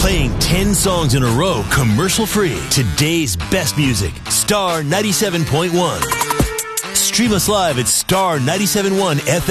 Playing 10 songs in a row, commercial-free. Today's best music. Star 97.1. Stream us live at star971 FM.